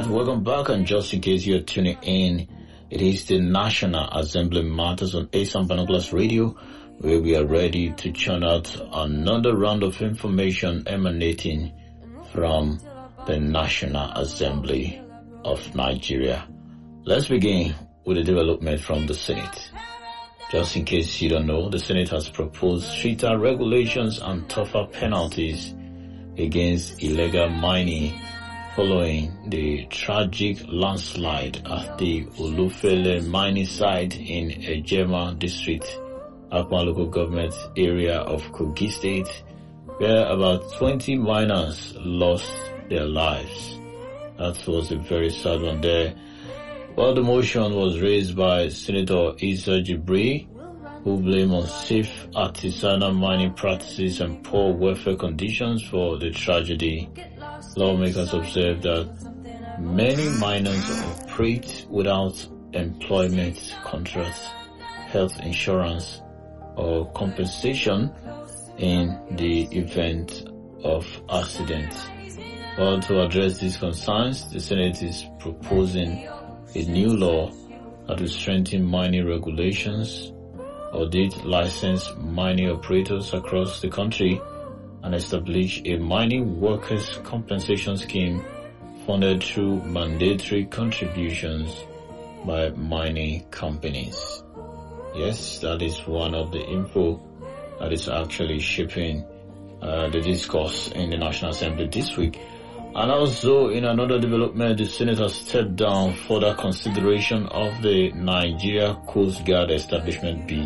right, welcome back. And just in case you're tuning in, it is the National Assembly Matters on ASAM Binoculars Radio, where we are ready to churn out another round of information emanating from the National Assembly of Nigeria. Let's begin with a development from the Senate. Just in case you don't know, the Senate has proposed stricter regulations and tougher penalties against illegal mining following the tragic landslide at the Olufele mining site in Ejema district, Akwa local government area of Kogi State, where about 20 miners lost their lives. That was a very sad one there. Well, the motion was raised by Senator Issa Jibri, who blamed unsafe artisanal mining practices and poor welfare conditions for the tragedy. Lawmakers observed that many miners operate without employment contracts, health insurance, or compensation in the event of accident. Well, to address these concerns, the Senate is proposing a new law that will strengthen mining regulations, audit licensed mining operators across the country, and establish a mining workers' compensation scheme funded through mandatory contributions by mining companies. Yes, that is one of the info that is actually shaping the discourse in the National Assembly this week. And also, in another development, the Senate has stepped down further consideration of the Nigeria Coast Guard Establishment Bill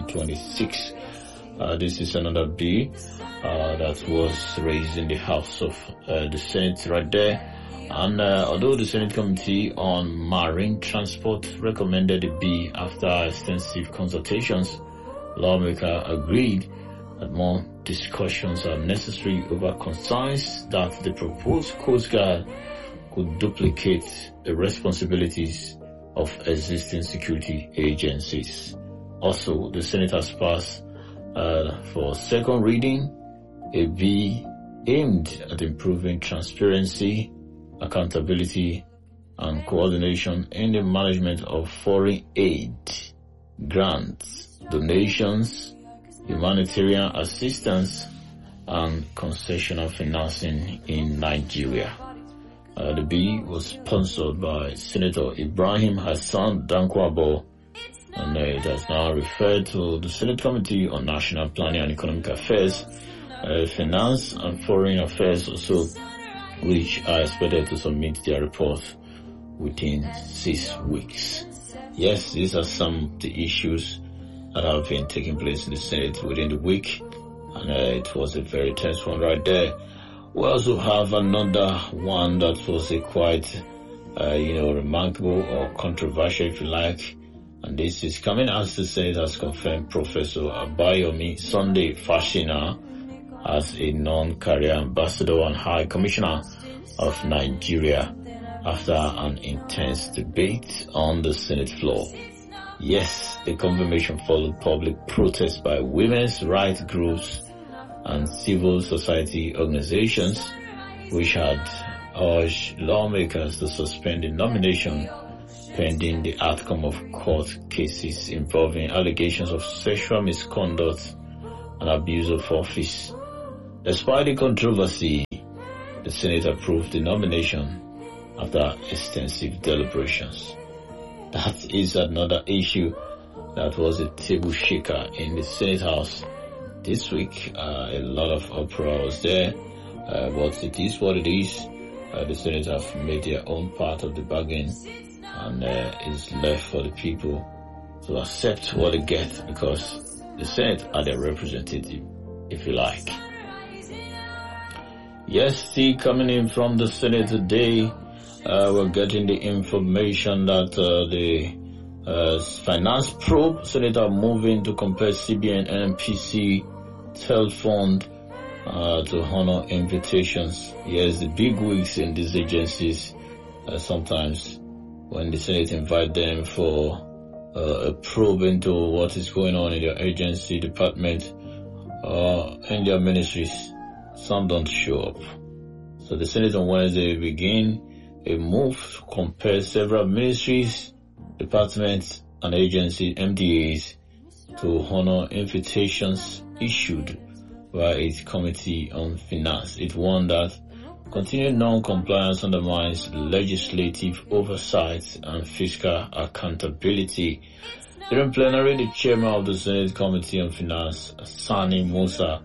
2026. This is another bill that was raised in the House of the Senate right there. And although the Senate Committee on Marine Transport recommended the bill after extensive consultations, lawmakers agreed that more discussions are necessary over concerns that the proposed Coast Guard could duplicate the responsibilities of existing security agencies. Also, the Senate has passed for second reading a bill aimed at improving transparency, accountability, and coordination in the management of foreign aid, grants, donations, humanitarian assistance, and concessional financing in Nigeria. The bill was sponsored by Senator Ibrahim Hassan Dankwabo, and it has now referred to the Senate Committee on National Planning and Economic Affairs, Finance and Foreign Affairs also, which are expected to submit their report within 6 weeks. Yes, these are some of the issues that have been taking place in the Senate within the week, and it was a very tense one right there. We also have another one that was a quite, remarkable or controversial, if you like, and this is coming as the Senate has confirmed Professor Abayomi Sunday Fashina as a non-career ambassador and High Commissioner of Nigeria after an intense debate on the Senate floor. Yes, the confirmation followed public protests by women's rights groups and civil society organizations, which had urged lawmakers to suspend the nomination pending the outcome of court cases involving allegations of sexual misconduct and abuse of office. Despite the controversy, the Senate approved the nomination after extensive deliberations. That is another issue that was a table shaker in the Senate House this week. A lot of uproar was there, but it is what it is. The Senate have made their own part of the bargain, and it's left for the people to accept what they get, because the Senate are their representative, if you like. Yes, still coming in from the Senate today, we're getting the information that the finance probe Senate are moving to compare CBN and NPC telephone to honor invitations. Yes, the big wigs in these agencies, sometimes when the Senate invite them for a probe into what is going on in their agency, department, in their ministries, some don't show up. So the Senate on Wednesday begin a move to compel several ministries, departments, and agency MDAs to honor invitations issued by its Committee on Finance. It warned that continued non-compliance undermines legislative oversight and fiscal accountability. During plenary, the chairman of the Senate Committee on Finance, Sani Musa,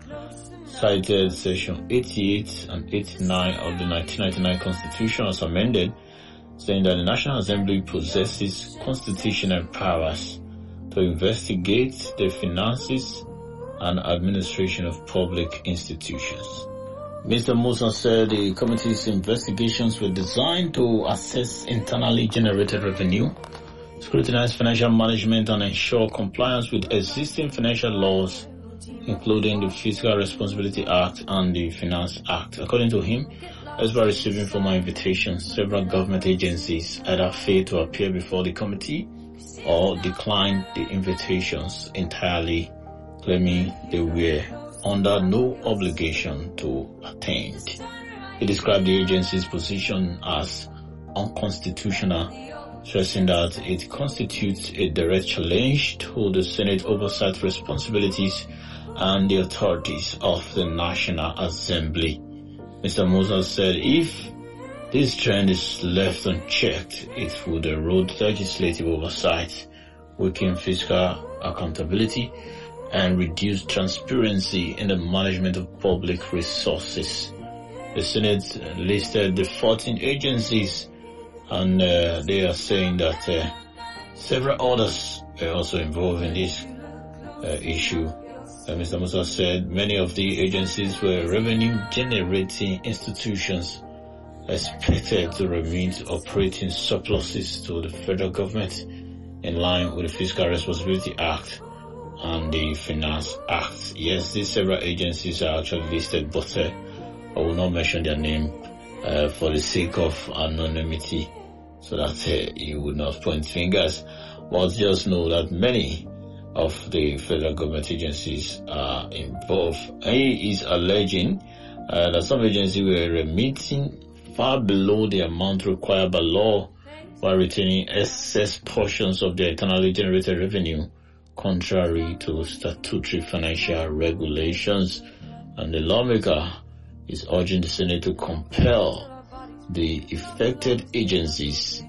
cited Section 88 and 89 of the 1999 Constitution as amended, saying that the National Assembly possesses constitutional powers to investigate the finances and administration of public institutions. Mr. Musa said the committee's investigations were designed to assess internally generated revenue, scrutinize financial management, and ensure compliance with existing financial laws, including the Fiscal Responsibility Act and the Finance Act. According to him, as by receiving formal invitations, several government agencies either failed to appear before the committee or declined the invitations entirely, claiming they were under no obligation to attend. He described the agency's position as unconstitutional, stressing that it constitutes a direct challenge to the Senate oversight responsibilities and the authorities of the National Assembly. Mr. Musa said if this trend is left unchecked, it would erode legislative oversight, weaken fiscal accountability, and reduce transparency in the management of public resources. The Senate listed the 14 agencies, and they are saying that several others are also involved in this issue. Mr. Musa said many of the agencies were revenue-generating institutions expected to remit operating surpluses to the federal government in line with the Fiscal Responsibility Act and the Finance Act. Yes, these several agencies are actually listed, but I will not mention their name for the sake of anonymity, so that you would not point fingers. But just know that many of the federal government agencies are involved. He is alleging that some agencies were remitting far below the amount required by law while retaining excess portions of their internally generated revenue, contrary to statutory financial regulations. And the lawmaker is urging the Senate to compel the affected agencies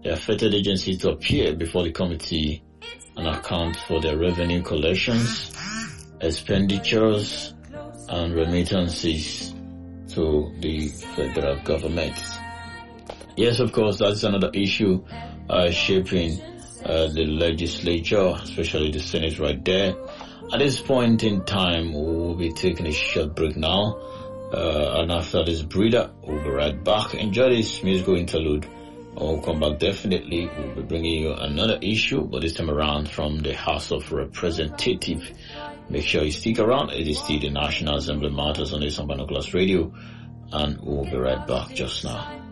to appear before the committee and account for their revenue collections, expenditures, and remittances to the federal government. Yes, of course, that's another issue shaping the legislature, especially the Senate right there. At this point in time, we'll be taking a short break now. And after this breather, we'll be right back. Enjoy this musical interlude. We'll come back definitely. We'll be bringing you another issue, but this time around from the House of Representatives. Make sure you stick around. It is still the National Assembly Matters on Asan Binoculars Radio, and we'll be right back just now.